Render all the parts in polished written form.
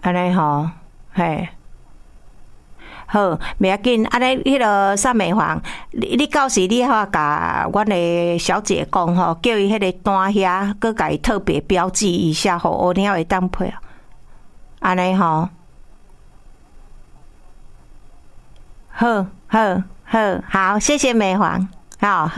安尼吼，嘿。好，袂要紧。安尼，迄个三美房，你到时你好甲阮的小姐讲吼，叫伊迄个单遐，佮甲伊特别标记一下，吼，乌鸟会当配啊。安尼吼，好，好，谢谢美房，好，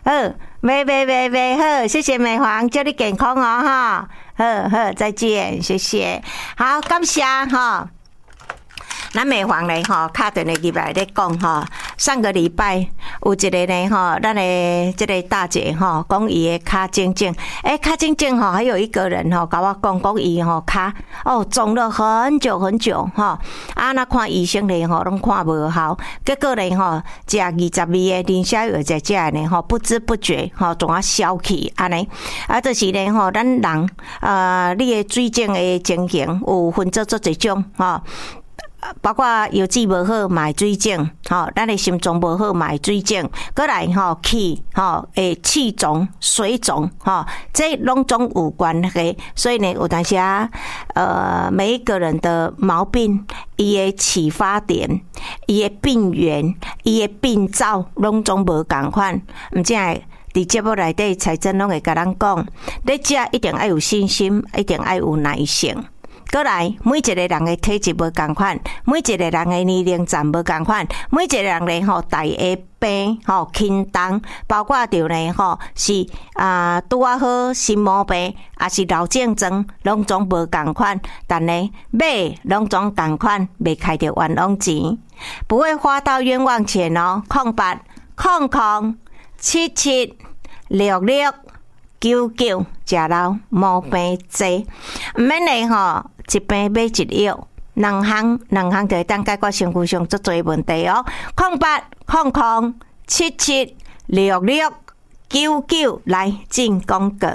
好，谢谢美房，祝你健康哦，哈，好，再见，谢谢，好，感谢哈。咱美房咧吼，敲电话入来咧讲吼，上个礼拜有一个呢吼，咱的这个大姐吼，讲伊的脚肿肿，脚肿肿吼，还有一个人吼，甲我讲伊吼脚肿了很久吼，那看医生咧吼，拢看无效，结果咧吼，食20味的磷虾药在食呢吼，不知不觉吼，总啊消去安尼，就是咧吼，咱人你的水肿的情形有分做一种吼。包括药剂无好，嘛会水肿，吼，咱的心脏无好，嘛会水肿，过来吼气，吼会气肿、水肿，吼，这拢总有关系。所以呢，有当时每一个人的毛病，伊的启发点、伊的病源、伊的病灶，拢总无共款。毋只係伫节目内底，财政拢会甲咱讲，你食一定要有信心，一定要有耐性。过来，每一个人的体质无共款，每一个人的年龄层无共款，每一个人的吼大下病吼轻重，包括着呢吼是拄啊好心毛病，也是脑症状，拢总无共款。但呢买拢总共款，袂开着冤枉钱，不会花到冤枉钱哦。0800776699，食老毛病济，毋免嘞吼。一病买一药，两项就会当解决身躯上足多问题哦。0800776699，来进广告。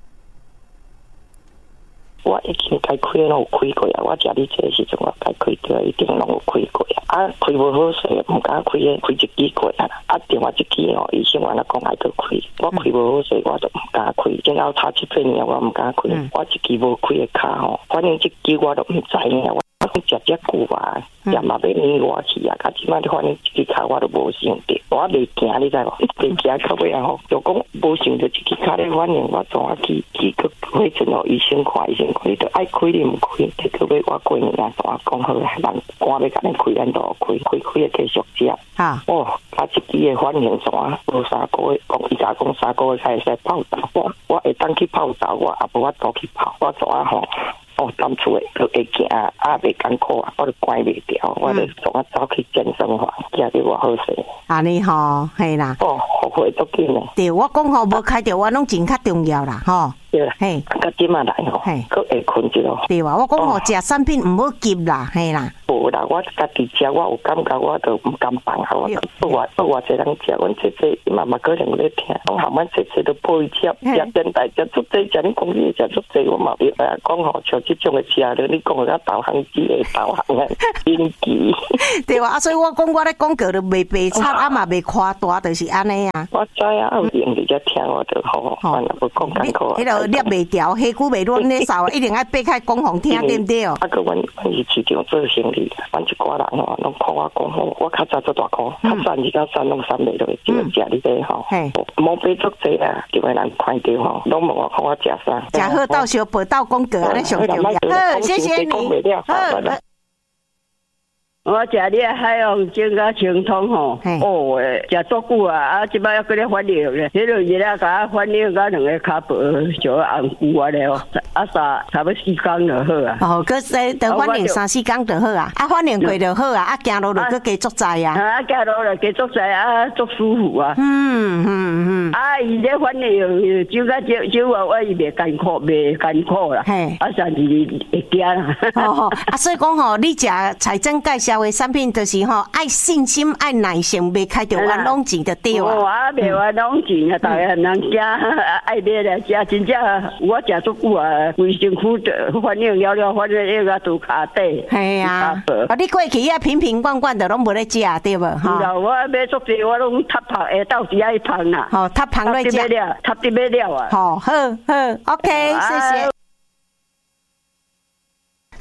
我已经该开拢有开过啊！我食你这个时阵，我该开掉一定拢有开过啊！开无好势，唔敢开一支过啊！电话一支哦，医生完了讲爱去开，我开无好势，我就唔敢开。然后差7岁年，我唔敢开，我一支无开的卡吼，反正这支我都唔知呢。我食久啊，也嘛要黏我去啊！即摆反正这支卡我都无想着，我袂惊，你知无？袂惊到尾啊吼，就讲无想着这支卡咧，反正我怎啊去回诊哦，医生看，你都爱开你唔开，结果尾我过年啊，怎啊讲好啦，人赶要甲你开，咱都开的继续食。啊这支的反应怎啊？无3个月，伊讲3个月才会使泡澡，我会当去泡澡，我也无法度去泡，我怎啊吼？当初就会惊袂艰苦啊，我都关袂掉，我就总啊走去健身房，食着我好势。安尼吼，系啦。 后悔足紧嘞。 对，我讲吼，无开着我拢真较重要啦，吼。 对，嘿，甲即马来吼，佫会困一咯。对哇，我讲吼，食产品毋好急啦，嘿啦。 无啦，我家己食，我有感觉，我都毋甘放啊。我偌济人食，阮姐妈妈可能有咧听，讲后尾姐都不会吃，食现代食足济，食你讲你食足济，我嘛别讲吼，像即种的食咧，你讲个导航机的导航啊，引机。对哇，所以我讲我咧广告都袂白插，啊嘛袂夸大，就是安尼啊。 我知啊，有用你才听我就好，反正无讲艰苦啊。 捏袂掉，黑骨袂乱咧扫，一定爱掰开讲互听，对不对？ 个阮是市场做生意，阮一寡人吼，拢看我讲吼，我较早做大箍，较早2到3拢3类都会就食你这吼，毛病足济啊，就会人看到吼，拢问我看我食啥。食好到时报道广告，安尼上重要。好，谢谢你。好。 我食你海洋整甲清通吼，食足久啊！即摆还搁咧反应咧，迄落日啊，甲反应甲2个骹步就红久啊咧哦，差不多4天就好啊。 可是等反应3、4天就好啊，反应过就好啊，行路就搁加足载啊。 行路就加足载足舒服啊。伊咧反应酒甲酒我伊袂艰苦啦。但是会惊啦。 所以讲吼，你食财政介绍的产品就是吼，爱信心、爱耐性，袂开着冤枉钱就对啊。 袂冤枉钱啊，大家人惊爱买来食，真正我食足久啊，规身躯反应了，反正那个都卡底。 系啊，你过去瓶瓶罐罐的拢无咧食，对无？ 哈。我买足济，我拢ทับ泡，到时爱芳啦。 好，ทับ芳来食。 ทับ啲买了啊。 好，OK，谢谢。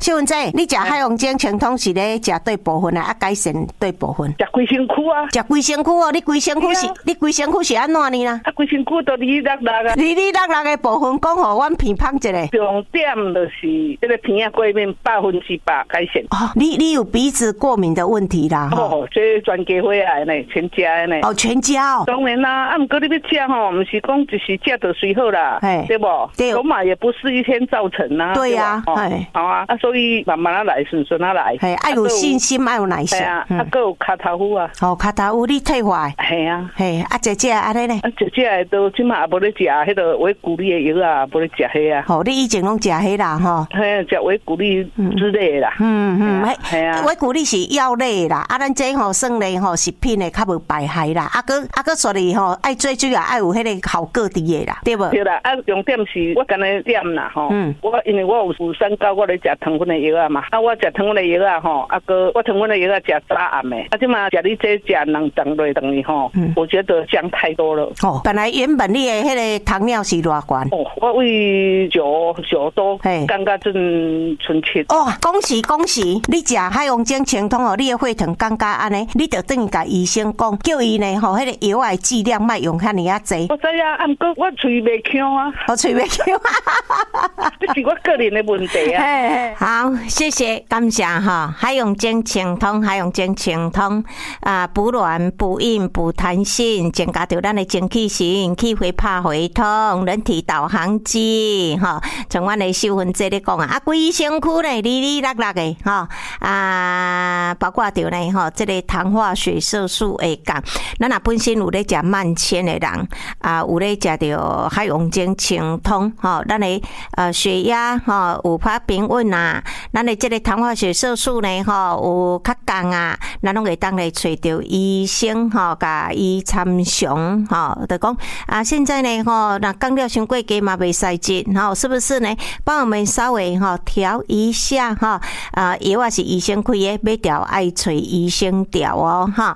秀文姐，你食海洋精清通是咧食对部分啊，改善对部分？ 食规身躯啊！ 食规身躯哦，你规身躯是，你规身躯是安怎呢啦？ 啊，规身躯都哩啦啦啊！ 哩哩啦啦的部分，讲互阮评判一下。 重点就是这个鼻啊过敏100%改善。 哦，你有鼻子过敏的问题啦？ 哦，这全家伙来呢，全家的呢。 哦，全家哦。 当然啦，啊，毋过你要吃吼，毋是讲就是吃就随好啦，对不？ 对。 罗马也不是一天造成呐。 对呀， 哎，好啊，所以慢慢来，顺顺啊来。 哎，要有信心，要有耐心。 啊，还有卡头夫啊。 哦，卡头夫你退化。 系啊。 嘿，啊，姐姐安尼呢？ 啊，姐姐都即马也无咧食迄个维骨力的药啊，无咧食迄啊。 哦，你以前拢食迄啦，吼。 嘿，食维骨力之类的啦。 系啊。维骨力是药类啦，啊，咱这吼算咧吼食品的较无败害啦，啊个所以吼爱做水也爱有迄个效果伫的啦，对无？ 对啦，啊，重点是我干那点啦，吼。我因为我有三高，我咧食糖分的药啊嘛，啊，我食糖分的药啊，吼，啊个我糖分的药啊食早暗的，啊，即嘛食你这食2顿落等于吼，我觉得降太多了。 哦，本来原本你的迄个糖尿是偌悬？ 哦，我为9多，感觉真纯切。 哦，恭喜恭喜！你食海洋精清通哦，你的血糖感觉安尼，你着等于甲医生讲，叫伊呢吼，迄个药的剂量莫用遐尼啊济。 我知啊，啊，毋过我喙袂呛啊， 我喙袂呛， 这是我个人的问题啊。 好，谢谢，感谢哈。海洋精清通，海洋精清通啊，补卵、补阴、补弹性，增加着咱的精气神，去回拍回通，人体导航机哈。像阮的秀芬姐咧讲啊，规身躯呢，哩哩啦啦的哈啊，包括着呢吼，这个糖化血色素会降。咱若本身有咧食慢纤的人啊，有咧食着海洋精清通吼，咱的血压吼有较平稳啊，咱的这个糖化血色素呢吼有较降啊，咱拢会当来找着医生吼，甲伊参详吼，就讲啊，现在呢吼，那降了伤过低嘛袂使食吼，是不是呢？帮我们稍微吼调一下哈啊，药啊是医生开的，要调爱找医生调哦哈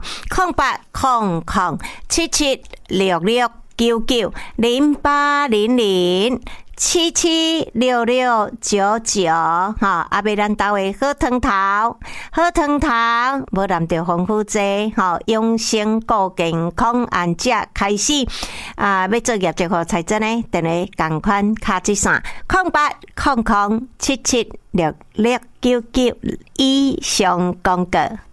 ，0800776699，哈，啊，买咱家的好汤头，无难着丰富剂，哈，养生顾健康，按这开始啊，要做业绩和财政呢，等下赶快卡一线，0800776699以上广告。